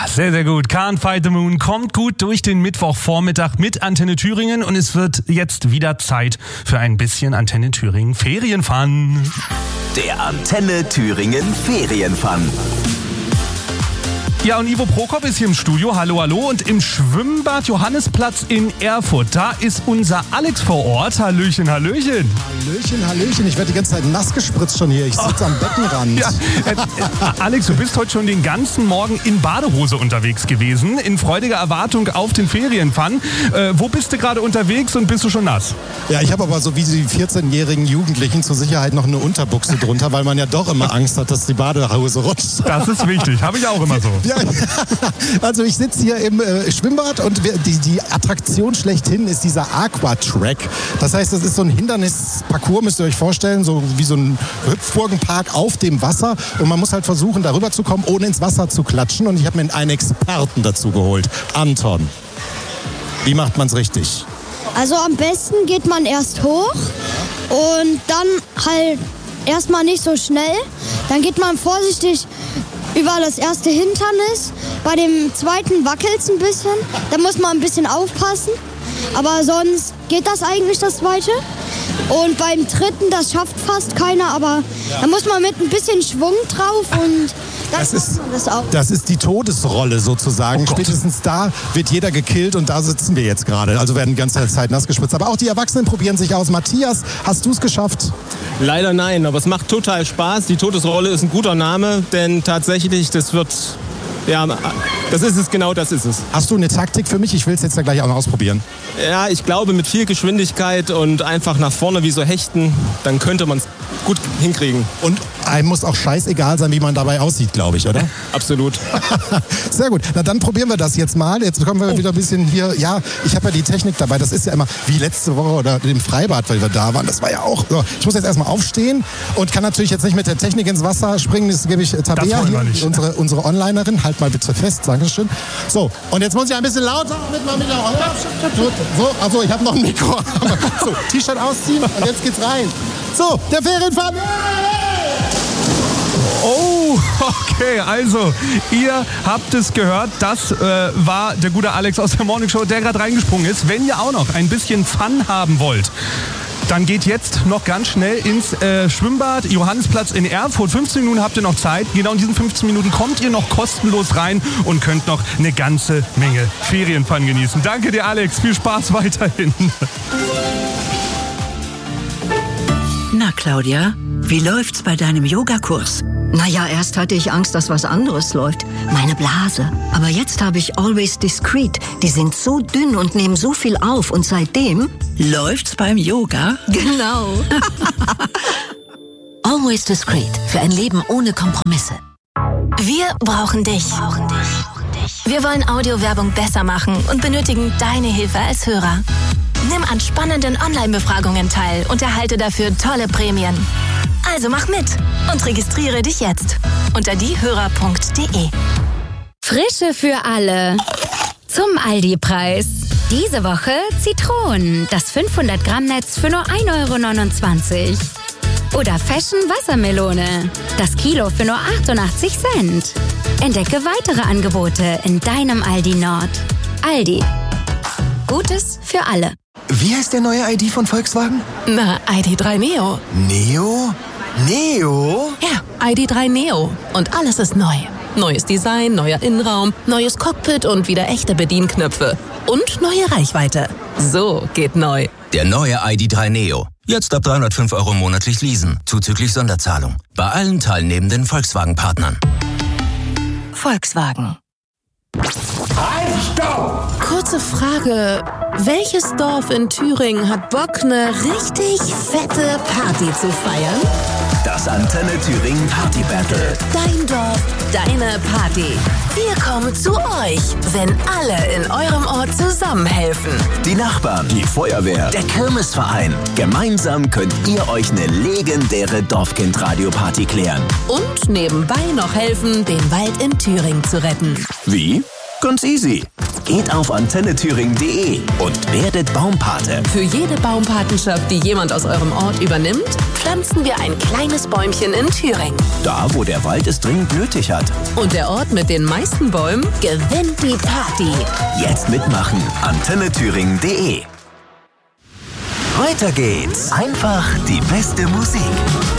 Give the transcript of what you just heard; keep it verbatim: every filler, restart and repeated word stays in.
sehr, sehr gut. Can't Fight the Moon kommt gut durch den Mittwochvormittag mit Antenne Thüringen und es wird jetzt wieder Zeit für ein bisschen Antenne Thüringen Ferienfun. Der Antenne Thüringen Ferienfun. Ja, und Ivo Prokop ist hier im Studio. Hallo, hallo. Und im Schwimmbad Johannesplatz in Erfurt, da ist unser Alex vor Ort. Hallöchen, Hallöchen. Hallöchen, Hallöchen. Ich werde die ganze Zeit nass gespritzt schon hier. Ich sitze oh. am Beckenrand. Ja. Äh, äh, Alex, du bist heute schon den ganzen Morgen in Badehose unterwegs gewesen. In freudiger Erwartung auf den Ferienfun. Äh, wo bist du gerade unterwegs und bist du schon nass? Ja, ich habe aber so wie die vierzehnjährigen Jugendlichen zur Sicherheit noch eine Unterbuchse drunter, weil man ja doch immer Angst hat, dass die Badehose rutscht. Das ist wichtig. Habe ich auch immer so. Ja, also ich sitze hier im äh, Schwimmbad und die, die Attraktion schlechthin ist dieser Aquatrack. Das heißt, das ist so ein Hindernisparcours, müsst ihr euch vorstellen, so wie so ein Hüpfburgenpark auf dem Wasser. Und man muss halt versuchen, darüber zu kommen, ohne ins Wasser zu klatschen. Und ich habe mir einen Experten dazu geholt. Anton, wie macht man es richtig? Also am besten geht man erst hoch und dann halt erstmal nicht so schnell. Dann geht man vorsichtig über das erste Hindernis. Bei dem zweiten wackelt es ein bisschen. Da muss man ein bisschen aufpassen. Aber sonst geht das eigentlich, das zweite. Und beim dritten, das schafft fast keiner. Aber da muss man mit ein bisschen Schwung drauf und dann das ist, man das auch. Das ist die Todesrolle sozusagen. Oh Spätestens da wird jeder gekillt und da sitzen wir jetzt gerade. Also werden die ganze Zeit nass gespritzt. Aber auch die Erwachsenen probieren sich aus. Matthias, hast du es geschafft? Leider nein, aber es macht total Spaß. Die Todesrolle ist ein guter Name, denn tatsächlich, das wird, ja, das ist es, genau das ist es. Hast du eine Taktik für mich? Ich will es jetzt ja gleich auch mal ausprobieren. Ja, ich glaube, mit viel Geschwindigkeit und einfach nach vorne wie so hechten, dann könnte man es gut hinkriegen. Und einem muss auch scheißegal sein, wie man dabei aussieht, glaube ich, oder? Absolut. Sehr gut. Na, dann probieren wir das jetzt mal. Jetzt kommen wir oh. wieder ein bisschen hier. Ja, ich habe ja die Technik dabei. Das ist ja immer wie letzte Woche oder im Freibad, weil wir da waren. Das war ja auch... So. Ich muss jetzt erstmal aufstehen und kann natürlich jetzt nicht mit der Technik ins Wasser springen. Das gebe ich Tabea hier, unsere, unsere Onlinerin. Halt mal bitte fest, Dankeschön. So, und jetzt muss ich ein bisschen lauter mit meinem Mikro. So, also ich habe noch ein Mikro. So, T-Shirt ausziehen und jetzt geht's rein. So, der Ferienfun. Oh, okay, also ihr habt es gehört, das äh, war der gute Alex aus der Morning Show, der gerade reingesprungen ist. Wenn ihr auch noch ein bisschen Fun haben wollt, dann geht jetzt noch ganz schnell ins äh, Schwimmbad Johannesplatz in Erfurt. fünfzehn Minuten habt ihr noch Zeit. Genau in diesen fünfzehn Minuten kommt ihr noch kostenlos rein und könnt noch eine ganze Menge Ferienfun genießen. Danke dir, Alex. Viel Spaß weiterhin. Na, Claudia, wie läuft's bei deinem Yogakurs? Naja, erst hatte ich Angst, dass was anderes läuft. Meine Blase. Aber jetzt habe ich Always Discreet. Die sind so dünn und nehmen so viel auf. Und seitdem... Läuft's beim Yoga? Genau. Always Discreet. Für ein Leben ohne Kompromisse. Wir brauchen dich. Wir wollen Audiowerbung besser machen und benötigen deine Hilfe als Hörer. Nimm an spannenden Online-Befragungen teil und erhalte dafür tolle Prämien. Also mach mit und registriere dich jetzt unter diehörer punkt de. Frische für alle. Zum Aldi-Preis. Diese Woche Zitronen, das fünfhundert Gramm Netz für nur ein Euro neunundzwanzig. Oder Fashion Wassermelone, das Kilo für nur achtundachtzig Cent. Entdecke weitere Angebote in deinem Aldi Nord. Aldi. Gutes für alle. Wie heißt der neue I D von Volkswagen? Na, I D drei Neo. Neo? Neo? Ja, I D drei Neo. Und alles ist neu. Neues Design, neuer Innenraum, neues Cockpit und wieder echte Bedienknöpfe. Und neue Reichweite. So geht neu. Der neue I D drei Neo. Jetzt ab dreihundertfünf Euro monatlich leasen. Zuzüglich Sonderzahlung. Bei allen teilnehmenden Volkswagen-Partnern. Volkswagen. Halt, stopp! Kurze Frage. Welches Dorf in Thüringen hat Bock, eine richtig fette Party zu feiern? Das Antenne Thüringen Party Battle. Dein Dorf, deine Party. Wir kommen zu euch, wenn alle in eurem Ort zusammenhelfen. Die Nachbarn, die Feuerwehr, der Kirmesverein. Gemeinsam könnt ihr euch eine legendäre Dorfkind-Radio-Party klären. Und nebenbei noch helfen, den Wald in Thüringen zu retten. Wie? Ganz easy. Geht auf antenne thüringen punkt de und werdet Baumpate. Für jede Baumpatenschaft, die jemand aus eurem Ort übernimmt, pflanzen wir ein kleines Bäumchen in Thüringen. Da, wo der Wald es dringend nötig hat. Und der Ort mit den meisten Bäumen gewinnt die Party. Jetzt mitmachen. antenne thüringen punkt de. Weiter geht's. Einfach die beste Musik.